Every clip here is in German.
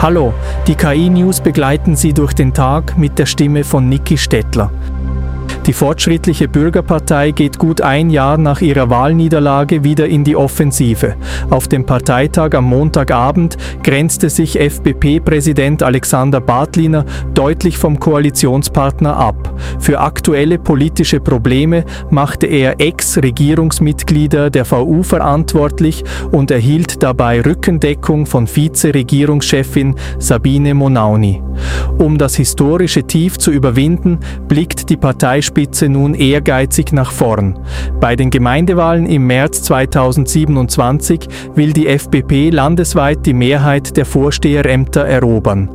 Hallo, die KI-News begleiten Sie durch den Tag mit der Stimme von Niki Stettler. Die Fortschrittliche Bürgerpartei geht gut ein Jahr nach ihrer Wahlniederlage wieder in die Offensive. Auf dem Parteitag am Montagabend grenzte sich FPP-Präsident Alexander Bartliner deutlich vom Koalitionspartner ab. Für aktuelle politische Probleme machte er Ex-Regierungsmitglieder der VU verantwortlich und erhielt dabei Rückendeckung von Vize-Regierungschefin Sabine Monauni. Um das historische Tief zu überwinden, blickt die Parteispitze nun ehrgeizig nach vorn. Bei den Gemeindewahlen im März 2027 will die FPP landesweit die Mehrheit der Vorsteherämter erobern.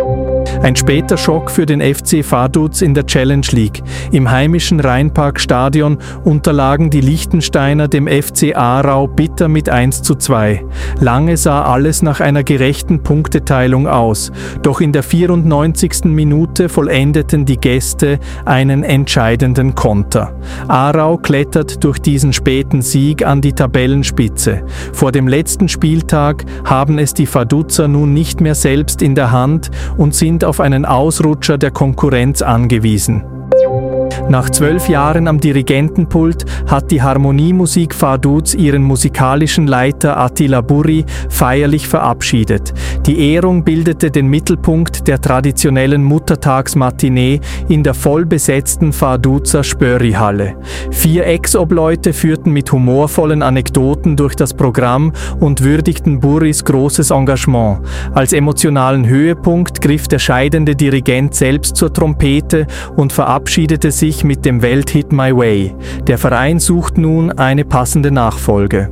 Ein später Schock für den FC Vaduz in der Challenge League. Im heimischen Rheinpark-Stadion unterlagen die Liechtensteiner dem FC Aarau bitter mit 1:2. Lange sah alles nach einer gerechten Punkteteilung aus. Doch in der 94. Minute vollendeten die Gäste einen entscheidenden Konter. Aarau klettert durch diesen späten Sieg an die Tabellenspitze. Vor dem letzten Spieltag haben es die Vaduzer nun nicht mehr selbst in der Hand und sind auf einen Ausrutscher der Konkurrenz angewiesen. Nach 12 Jahren am Dirigentenpult hat die Harmoniemusik Vaduz ihren musikalischen Leiter Attila Burri feierlich verabschiedet. Die Ehrung bildete den Mittelpunkt der traditionellen Muttertagsmatinee in der vollbesetzten Vaduzer Spöri-Halle. 4 Ex-Obleute führten mit humorvollen Anekdoten durch das Programm und würdigten Burris großes Engagement. Als emotionalen Höhepunkt griff der scheidende Dirigent selbst zur Trompete und verabschiedete sich mit dem Welthit My Way. Der Verein sucht nun eine passende Nachfolge.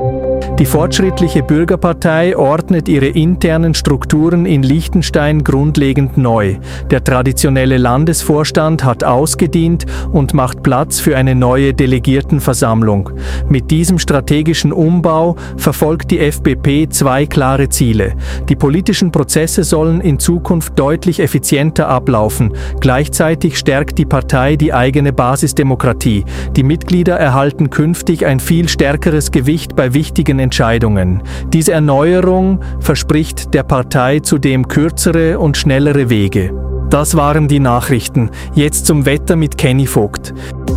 Die Fortschrittliche Bürgerpartei ordnet ihre internen Strukturen in Liechtenstein grundlegend neu. Der traditionelle Landesvorstand hat ausgedient und macht Platz für eine neue Delegiertenversammlung. Mit diesem strategischen Umbau verfolgt die FPP 2 klare Ziele. Die politischen Prozesse sollen in Zukunft deutlich effizienter ablaufen. Gleichzeitig stärkt die Partei die eigene Basisdemokratie. Die Mitglieder erhalten künftig ein viel stärkeres Gewicht bei wichtigen Entscheidungen. Diese Erneuerung verspricht der Partei zudem kürzere und schnellere Wege. Das waren die Nachrichten. Jetzt zum Wetter mit Kenny Vogt.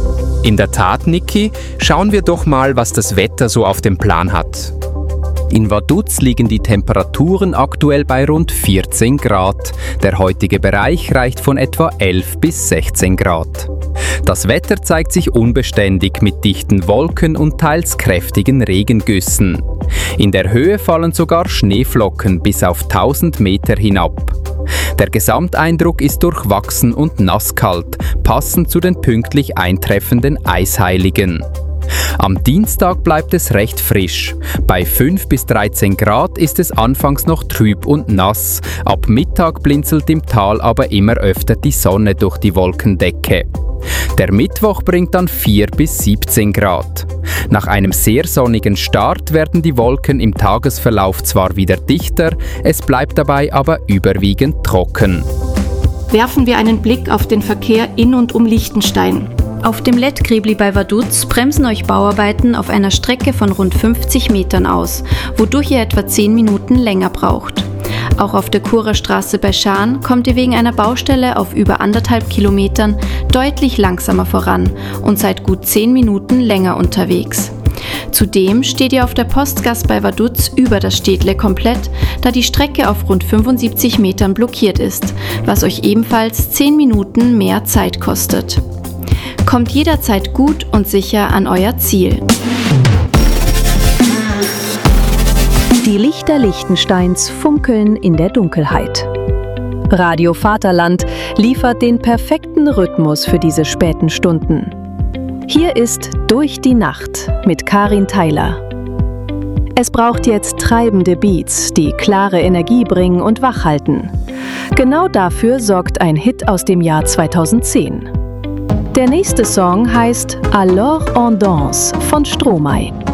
In der Tat, Niki, schauen wir doch mal, was das Wetter so auf dem Plan hat. In Vaduz liegen die Temperaturen aktuell bei rund 14 Grad. Der heutige Bereich reicht von etwa 11 bis 16 Grad. Das Wetter zeigt sich unbeständig mit dichten Wolken und teils kräftigen Regengüssen. In der Höhe fallen sogar Schneeflocken bis auf 1000 Meter hinab. Der Gesamteindruck ist durchwachsen und nasskalt, passend zu den pünktlich eintreffenden Eisheiligen. Am Dienstag bleibt es recht frisch. Bei 5 bis 13 Grad ist es anfangs noch trüb und nass. Ab Mittag blinzelt im Tal aber immer öfter die Sonne durch die Wolkendecke. Der Mittwoch bringt dann 4 bis 17 Grad. Nach einem sehr sonnigen Start werden die Wolken im Tagesverlauf zwar wieder dichter, es bleibt dabei aber überwiegend trocken. Werfen wir einen Blick auf den Verkehr in und um Liechtenstein. Auf dem Lettkriebli bei Vaduz bremsen euch Bauarbeiten auf einer Strecke von rund 50 Metern aus, wodurch ihr etwa 10 Minuten länger braucht. Auch auf der Churer Straße bei Schaan kommt ihr wegen einer Baustelle auf über 1,5 Kilometern deutlich langsamer voran und seid gut 10 Minuten länger unterwegs. Zudem steht ihr auf der Postgass bei Vaduz über das Städtle komplett, da die Strecke auf rund 75 Metern blockiert ist, was euch ebenfalls 10 Minuten mehr Zeit kostet. Kommt jederzeit gut und sicher an euer Ziel. Die Lichter Liechtensteins funkeln in der Dunkelheit. Radio Vaterland liefert den perfekten Rhythmus für diese späten Stunden. Hier ist Durch die Nacht mit Karin Theiler. Es braucht jetzt treibende Beats, die klare Energie bringen und wachhalten. Genau dafür sorgt ein Hit aus dem Jahr 2010. Der nächste Song heißt Alors on danse von Stromae.